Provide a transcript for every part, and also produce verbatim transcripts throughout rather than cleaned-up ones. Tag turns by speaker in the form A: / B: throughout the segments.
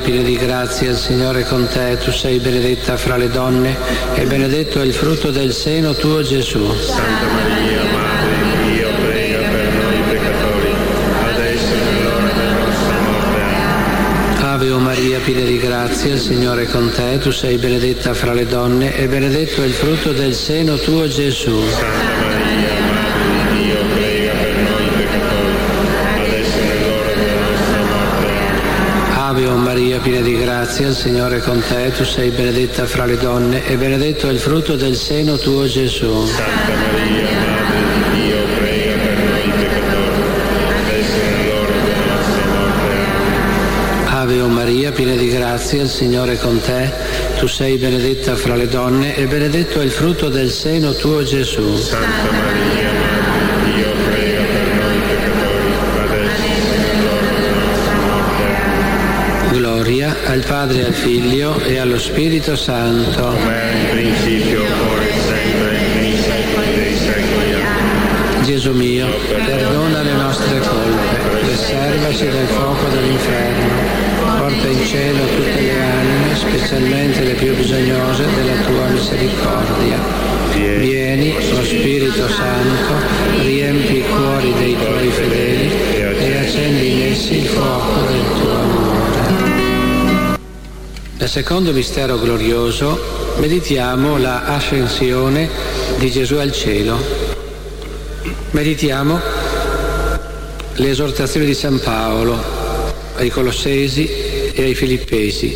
A: piena di grazia, il Signore è con te. Tu sei benedetta fra le donne e benedetto è il frutto del seno tuo, Gesù.
B: Santa Maria, Madre di Dio, prega per noi peccatori, adesso è l'ora della nostra morte. Amen.
A: Ave o Maria, piena di grazia, il Signore è con te. Tu sei benedetta fra le donne e benedetto è il frutto del seno tuo, Gesù.
B: Santa Maria, Madre di Dio, prega per noi peccatori, adesso è l'ora della nostra morte. Amen.
A: Ave o Maria, piena di grazia, il Signore è con te. Tu sei benedetta fra le donne e benedetto è il frutto del seno tuo, Gesù.
B: Santa Maria, Madre di Dio, prega per noi peccatori, adesso è l'ora della nostra morte. Amen.
A: Ave o Maria, piena di grazia, il Signore è con te. Tu sei benedetta fra le donne e benedetto è il frutto del seno tuo, Gesù.
B: Santa Maria, Madre di Dio, prega per noi peccatori, adesso è l'ora della nostra morte. Amen.
A: Gloria al Padre, al Figlio e allo Spirito Santo.
B: Come in principio, ora e sempre, nei secoli dei secoli. Amen.
A: Gesù mio, perdona le nostre colpe, preservaci dal fuoco dell'inferno, porta in cielo tutte le anime, specialmente le più bisognose della tua misericordia. Vieni, o Spirito Santo, riempi i cuori dei tuoi fedeli e accendi in essi il fuoco del tuo amore. Nel secondo mistero glorioso meditiamo la ascensione di Gesù al cielo. Meditiamo le esortazioni di San Paolo ai Colossesi e ai Filippesi.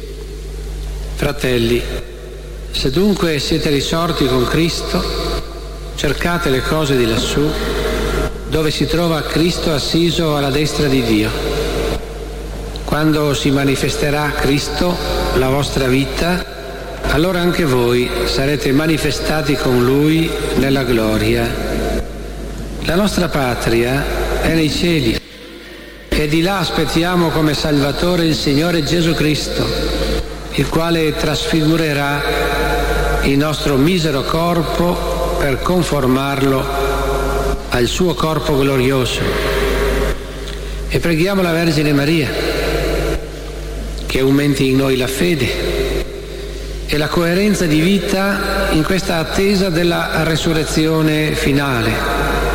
A: Fratelli, se dunque siete risorti con Cristo, cercate le cose di lassù, dove si trova Cristo assiso alla destra di Dio. Quando si manifesterà Cristo, la vostra vita, allora anche voi sarete manifestati con Lui nella gloria. La nostra patria è nei cieli e di là aspettiamo come Salvatore il Signore Gesù Cristo, il quale trasfigurerà il nostro misero corpo per conformarlo al suo corpo glorioso. E preghiamo la Vergine Maria che aumenti in noi la fede e la coerenza di vita in questa attesa della resurrezione finale.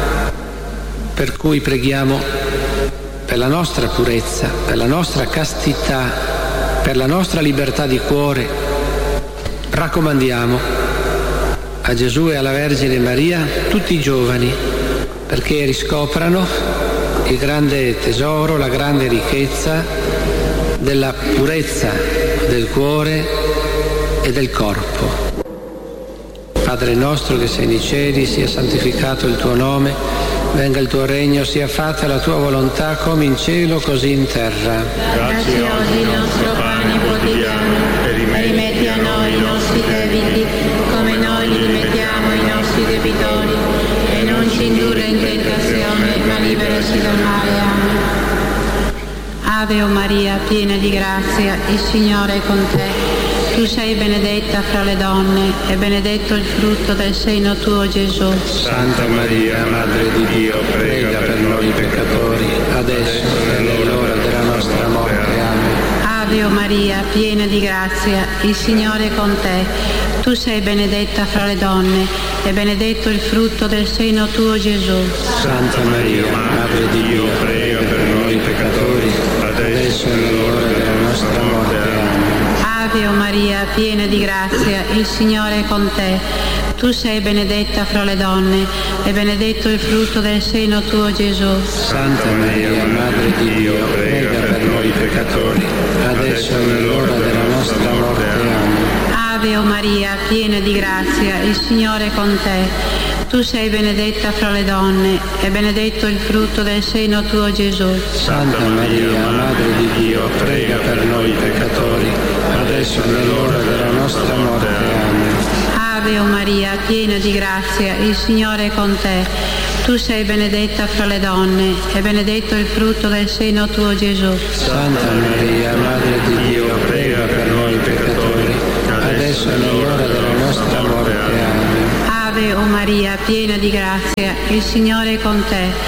A: Per cui preghiamo per la nostra purezza, per la nostra castità, per la nostra libertà di cuore. Raccomandiamo a Gesù e alla Vergine Maria tutti i giovani perché riscoprano il grande tesoro, la grande ricchezza della purezza del cuore e del corpo. Padre nostro che sei nei cieli, sia santificato il tuo nome, venga il tuo regno, sia fatta la tua volontà come in cielo così in terra.
B: Dacci oggi il nostro pane quotidiano e rimetti a noi i nostri debiti come noi li rimettiamo ai nostri debitori e non ci indurre in tentazione ma liberaci dal male. Amen.
C: Ave o Maria, piena di grazia, il Signore è con te. Tu sei benedetta fra le donne e benedetto il frutto del seno tuo, Gesù.
B: Santa Maria, Madre di Dio, prega per noi peccatori, adesso è l'ora della nostra morte. Amen.
C: Ave o Maria, piena di grazia, il Signore è con te. Tu sei benedetta fra le donne e benedetto il frutto del seno tuo, Gesù.
A: Santa Maria, Madre di Dio, prega per noi peccatori, adesso è l'ora della nostra morte. Amen.
C: Ave o Maria, piena di grazia, il Signore è con te. Tu sei benedetta fra le donne e benedetto il frutto del seno tuo, Gesù.
A: Santa Maria, Madre di Dio, prega per noi peccatori, adesso è l'ora della nostra morte. Amen.
C: Ave o Maria, piena di grazia, il Signore è con te. Tu sei benedetta fra le donne e benedetto il frutto del seno tuo, Gesù.
A: Santa Maria, Madre di Dio, prega per noi peccatori, adesso è l'ora della nostra morte. Amen.
C: Ave o Maria, piena di grazia, il Signore è con te. Tu sei benedetta fra le donne e benedetto il frutto del seno tuo, Gesù.
A: Santa Maria, Madre di Dio, prega per noi peccatori, adesso è l'ora della nostra morte. Amen.
C: Ave o Maria, piena di grazia, il Signore è con te.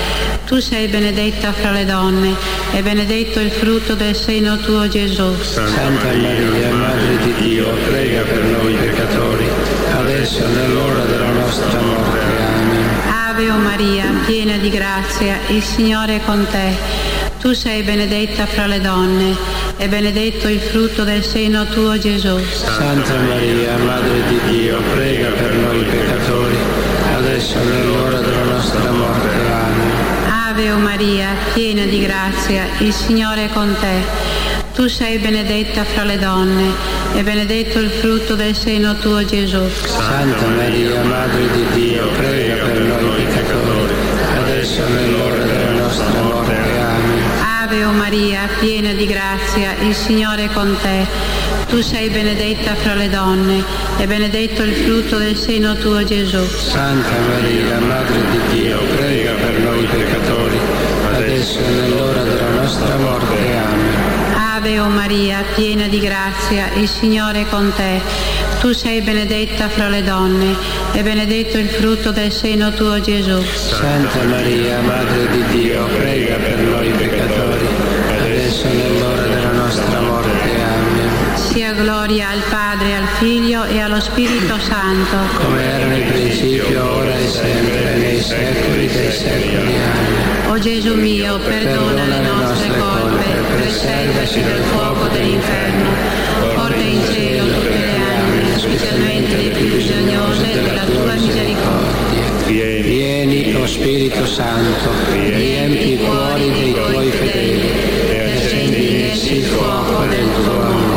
C: Tu sei benedetta fra le donne e benedetto il frutto del seno tuo, Gesù.
A: Santa Maria, Madre di Dio, prega per noi peccatori, adesso è l'ora della nostra morte. Amen.
C: Ave o Maria, piena di grazia, il Signore è con te. Tu sei benedetta fra le donne e benedetto il frutto del seno tuo, Gesù.
A: Santa Maria, Madre di Dio, prega per noi peccatori, adesso è l'ora della nostra morte. Amen.
C: Ave o Maria, piena di grazia, il Signore è con te. Tu sei benedetta fra le donne e benedetto il frutto del seno tuo, Gesù.
A: Santa Maria, Madre di Dio, prega per noi peccatori, adesso è l'ora della nostra morte. Amen.
C: Ave o Maria, piena di grazia, il Signore è con te. Tu sei benedetta fra le donne e benedetto il frutto del seno tuo, Gesù.
A: Santa Maria, Madre di Dio, prega per noi peccatori, adesso è l'ora della nostra morte. Amen.
C: Ave o Maria, piena di grazia, il Signore è con te. Tu sei benedetta fra le donne e benedetto il frutto del seno tuo, Gesù.
A: Santa Maria, Madre di Dio, prega per noi peccatori, adesso è l'ora della nostra morte. Amen.
C: Sia gloria al Padre, al Figlio e allo Spirito Santo,
A: come era nel principio, ora e sempre, nei secoli dei secoli. Amen.
C: O Gesù mio, perdona le nostre colpe, preservaci dal fuoco dell'inferno, porta in cielo tutte le anime, specialmente le più bisognose della tua misericordia.
A: Vieni, vieni, o Spirito Santo, riempi i cuori dei tuoi fedeli e accendi in essi il fuoco del tuo amore.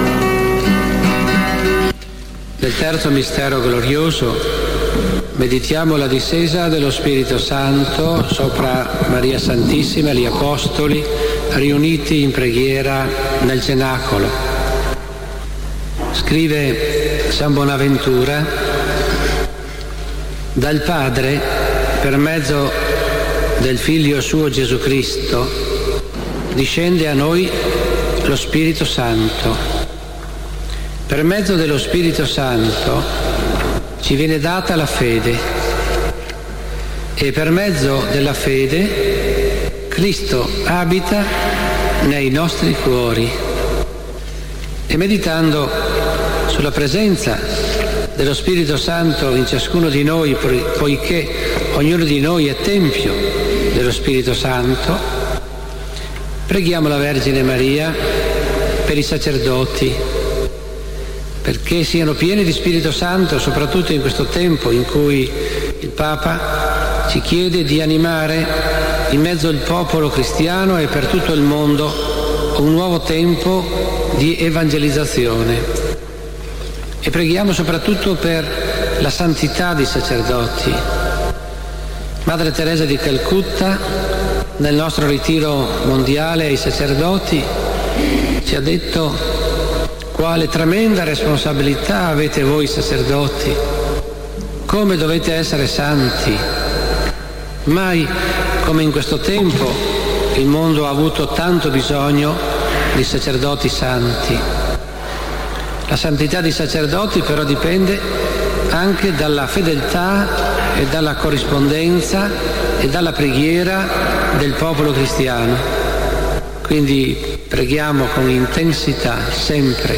A: Nel terzo mistero glorioso meditiamo la discesa dello Spirito Santo sopra Maria Santissima e gli Apostoli riuniti in preghiera nel cenacolo. Scrive San Bonaventura: dal Padre, per mezzo del Figlio suo Gesù Cristo, discende a noi lo Spirito Santo. Per mezzo dello Spirito Santo ci viene data la fede e per mezzo della fede Cristo abita nei nostri cuori. E meditando sulla presenza dello Spirito Santo in ciascuno di noi, poiché ognuno di noi è tempio dello Spirito Santo, preghiamo la Vergine Maria per i sacerdoti, perché siano pieni di Spirito Santo, soprattutto in questo tempo in cui il Papa ci chiede di animare in mezzo al popolo cristiano e per tutto il mondo un nuovo tempo di evangelizzazione. E preghiamo soprattutto per la santità dei sacerdoti. Madre Teresa di Calcutta, nel nostro ritiro mondiale ai sacerdoti, ci ha detto: quale tremenda responsabilità avete voi sacerdoti, come dovete essere santi. Mai come in questo tempo il mondo ha avuto tanto bisogno di sacerdoti santi. La santità dei sacerdoti però dipende anche dalla fedeltà e dalla corrispondenza e dalla preghiera del popolo cristiano. Quindi preghiamo con intensità sempre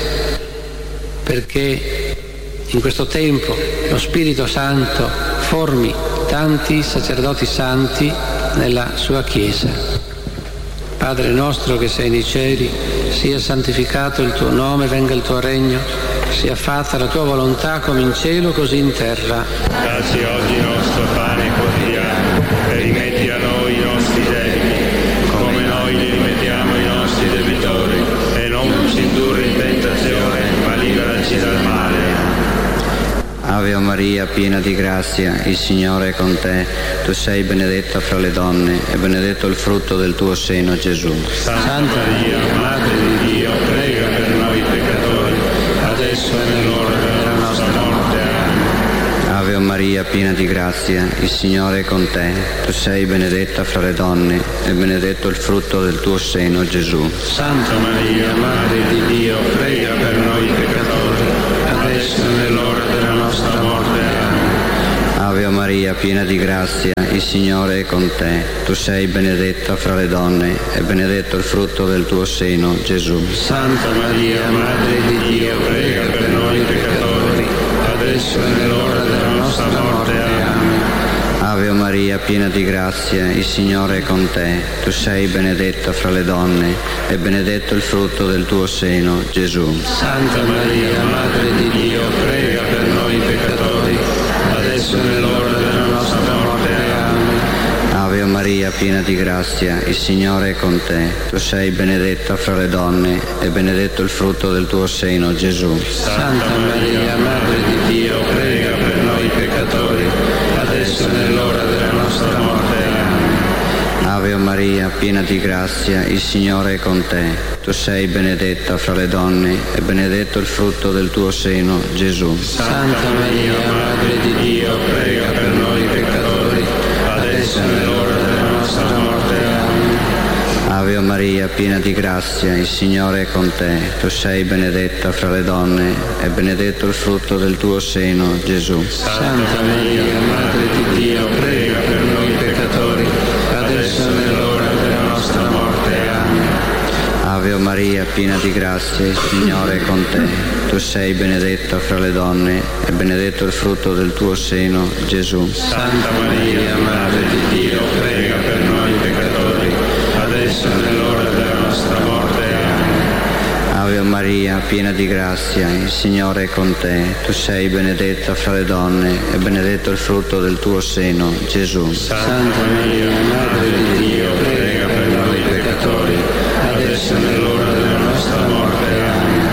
A: perché in questo tempo lo Spirito Santo formi tanti sacerdoti santi nella sua Chiesa. Padre nostro che sei nei cieli, sia santificato il tuo nome, venga il tuo regno, sia fatta la tua volontà come in cielo così in terra.
D: Dacci oggi il nostro pane quotidiano e rimetti a noi i nostri debiti come noi li rimettiamo ai nostri debitori, e non ci indurre in tentazione ma liberaci dal male.
E: Ave Maria, piena di grazia, il Signore è con te. Tu sei benedetta fra le donne e benedetto il frutto del tuo seno, Gesù.
D: Santa Maria, Madre di Dio, prega per noi peccatori, adesso è nell'ora della nostra morte. Amen.
E: Ave Maria, piena di grazia, il Signore è con te. Tu sei benedetta fra le donne e benedetto il frutto del tuo seno, Gesù.
D: Santa Maria, Madre di Dio, prega per noi peccatori, adesso è nell'ora della nostra morte. Amen.
E: Ave Maria, Maria, piena di grazia, il Signore è con te. Tu sei benedetta fra le donne e benedetto il frutto del tuo seno, Gesù.
A: Santa Maria, Madre di Dio, prega per noi peccatori, adesso è nell'ora della nostra morte. Amen.
E: Ave Maria, piena di grazia, il Signore è con te. Tu sei benedetta fra le donne e benedetto il frutto del tuo seno, Gesù.
A: Santa Maria, Madre di Dio, prega per noi peccatori, adesso è nell'ora della nostra morte. Amen.
E: Ave Maria, piena di grazia, il Signore è con te. Tu sei benedetta fra le donne e benedetto il frutto del tuo seno, Gesù.
A: Santa Maria, Madre di Dio, prega per noi peccatori, adesso è nell'ora della nostra morte. Amen.
E: Ave Maria, piena di grazia, il Signore è con te. Tu sei benedetta fra le donne e benedetto il frutto del tuo seno, Gesù.
A: Santa Maria, Madre di Dio, prega per noi peccatori, adesso è nell'ora della nostra morte. Amen.
E: Ave Maria, piena di grazia, il Signore è con te. Tu sei benedetta fra le donne e benedetto il frutto del tuo seno, Gesù.
A: Santa Maria, Madre di Dio, prega per noi peccatori, adesso è nell'ora della nostra morte. Amen.
E: Ave Maria, piena di grazia, il Signore è con te. Tu sei benedetta fra le donne e benedetto il frutto del tuo seno, Gesù.
A: Santa Maria, Madre di Dio, prega per noi peccatori, adesso è nell'ora della nostra morte. Amen.
E: Ave Maria, piena di grazia, il Signore è con te. Tu sei benedetta fra le donne e benedetto il frutto del tuo seno, Gesù.
A: Santa Maria, Madre di Dio, prega per noi peccatori, adesso è nell'ora della nostra morte. Amen.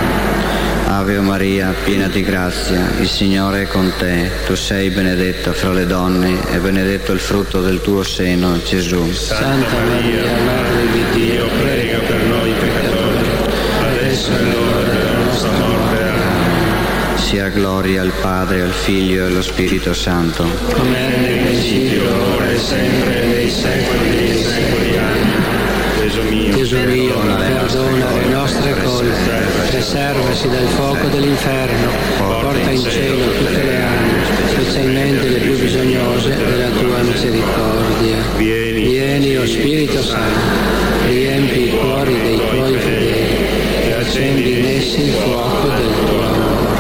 E: Ave Maria, piena di grazia, il Signore è con te. Tu sei benedetta fra le donne e benedetto il frutto del tuo seno, Gesù.
A: Santa Maria, Madre di Dio, prega per noi peccatori, adesso è l'ora della nostra morte. Amen.
E: Sia gloria al Padre, al Figlio e allo Spirito Santo.
A: Come era nel principio, ora e sempre, nei secoli dei secoli. Amen.
D: Gesù mio,
A: Gesù mio, perdona le nostre colpe, preservaci dal fuoco dell'inferno, porta in cielo tutte le anime, specialmente le più bisognose della tua misericordia.
D: Vieni,
A: Vieni, o Spirito Santo, riempi i cuori dei tuoi fedeli e accendi in essi il fuoco del tuo amore.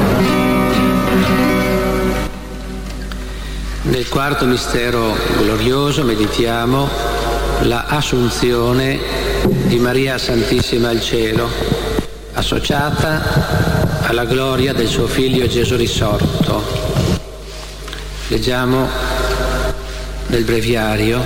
A: Nel quarto mistero glorioso meditiamo la Assunzione di Maria Santissima al cielo, associata alla gloria del suo Figlio Gesù risorto. Leggiamo nel breviario: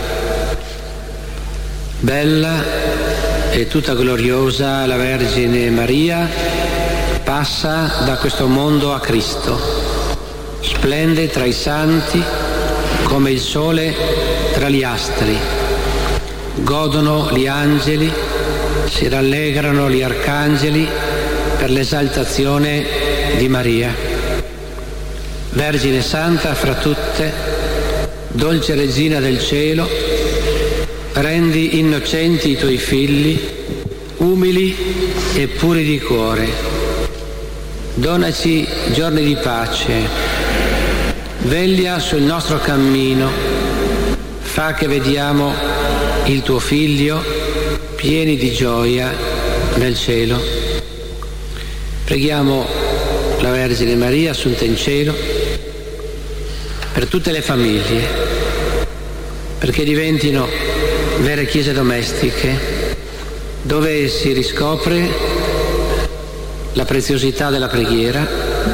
A: bella e tutta gloriosa la Vergine Maria passa da questo mondo a Cristo, splende tra i santi come il sole tra gli astri. Godono gli angeli, si rallegrano gli arcangeli per l'esaltazione di Maria. Vergine Santa fra tutte, dolce Regina del cielo, rendi innocenti i tuoi figli, umili e puri di cuore. Donaci giorni di pace, veglia sul nostro cammino, fa che vediamo il tuo Figlio pieni di gioia nel cielo. Preghiamo la Vergine Maria assunta in cielo per tutte le famiglie, perché diventino vere chiese domestiche dove si riscopre la preziosità della preghiera,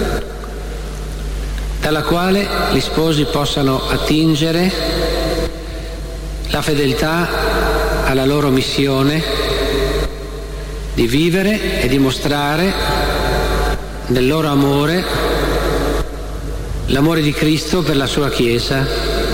A: dalla quale gli sposi possano attingere la fedeltà alla loro missione di vivere e dimostrare nel loro amore l'amore di Cristo per la sua Chiesa,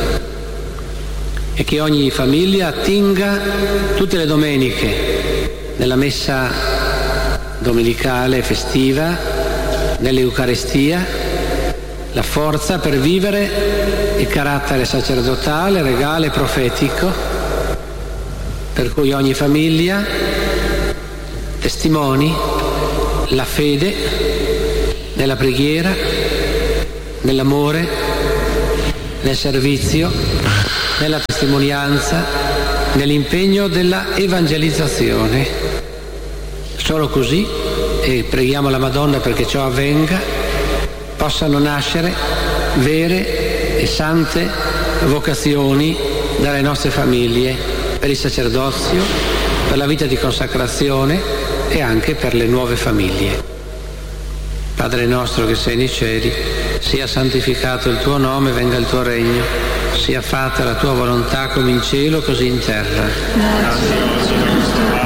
A: e che ogni famiglia attinga tutte le domeniche nella messa domenicale festiva, nell'Eucarestia, la forza per vivere il carattere sacerdotale, regale, profetico, per cui ogni famiglia testimoni la fede nella preghiera, nell'amore, nel servizio, nella testimonianza, nell'impegno della evangelizzazione. Solo così, e preghiamo la Madonna perché ciò avvenga, possano nascere vere e sante vocazioni dalle nostre famiglie per il sacerdozio, per la vita di consacrazione e anche per le nuove famiglie. Padre nostro che sei nei cieli, sia santificato il tuo nome, venga il tuo regno, sia fatta la tua volontà come in cielo così in terra.
B: Grazie.